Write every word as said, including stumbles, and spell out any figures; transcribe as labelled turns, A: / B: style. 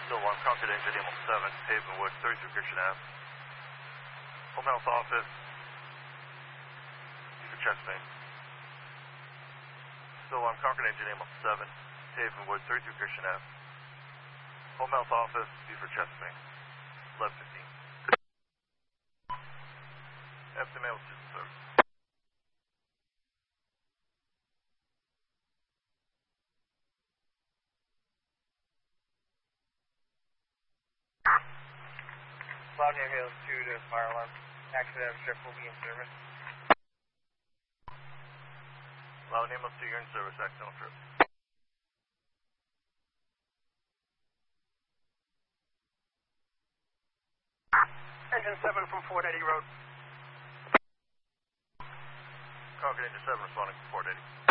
A: Still one, Concord Engine, Emo seven, Havenwood, thirty-two Christian Ave. Home health office, B for chest pain. Still one, Concord Engine, Emo seven, Havenwood, thirty-two Christian Ave. Home health office, B for chest pain. eleven fifteen. F C mail student service.
B: Loudon Hills two to fire alarm. Accident strip will be in service.
A: Loudon Hills two, you're in service, accidental trip.
B: Engine seven from Fort Eddy Road.
A: Concord Engine seven responding to Fort Eddy.